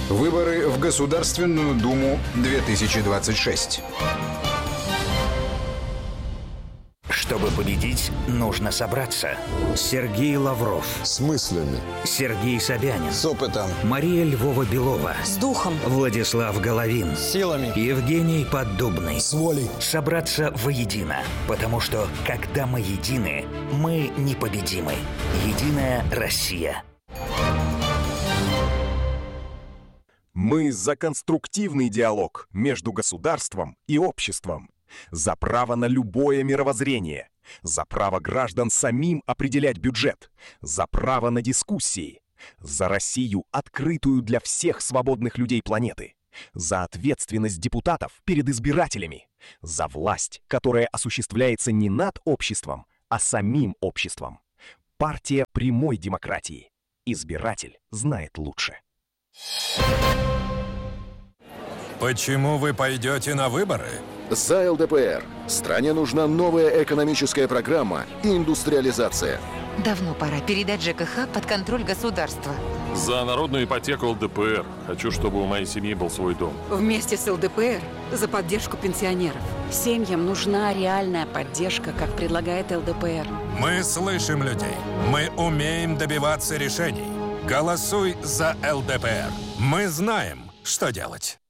Выборы в Государственную Думу 2026. Чтобы победить, нужно собраться. Сергей Лавров. С мыслями. Сергей Собянин. С опытом. Мария Львова-Белова. С духом. Владислав Головин. С силами. Евгений Поддубный. С волей. Собраться воедино. Потому что, когда мы едины, мы непобедимы. Единая Россия. Мы за конструктивный диалог между государством и обществом. За право на любое мировоззрение. За право граждан самим определять бюджет. За право на дискуссии. За Россию, открытую для всех свободных людей планеты. За ответственность депутатов перед избирателями. За власть, которая осуществляется не над обществом, а самим обществом. Партия прямой демократии. Избиратель знает лучше. Почему вы пойдете на выборы? За ЛДПР. Стране нужна новая экономическая программа и индустриализация. Давно пора передать ЖКХ под контроль государства. За народную ипотеку ЛДПР. Хочу, чтобы у моей семьи был свой дом. Вместе с ЛДПР за поддержку пенсионеров. Семьям нужна реальная поддержка, как предлагает ЛДПР. Мы слышим людей. Мы умеем добиваться решений. Голосуй за ЛДПР. Мы знаем, что делать.